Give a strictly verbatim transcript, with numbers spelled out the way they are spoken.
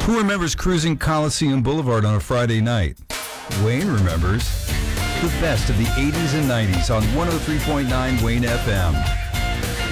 Who remembers cruising Coliseum Boulevard on a Friday night? Wayne remembers the best of the eighties and nineties on one oh three point nine Wayne F M.